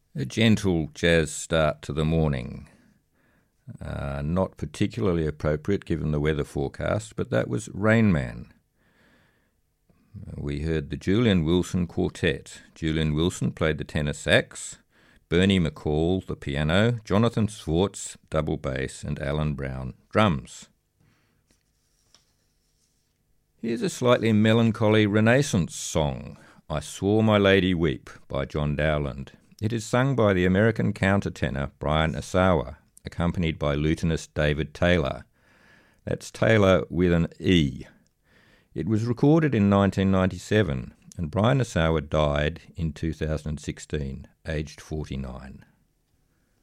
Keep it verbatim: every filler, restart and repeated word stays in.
A gentle jazz start to the morning. Uh, not particularly appropriate given the weather forecast, but that was Rain Man. We heard the Julian Wilson Quartet. Julian Wilson played the tenor sax, Bernie McCall the piano, Jonathan Swartz double bass, and Alan Brown drums. Here's a slightly melancholy Renaissance song, I Saw My Lady Weep by John Dowland. It is sung by the American countertenor Brian Asawa, accompanied by lutenist David Taylor. That's Taylor with an E. It was recorded in nineteen ninety-seven, and Brian Asawa died in two thousand sixteen, aged forty-nine.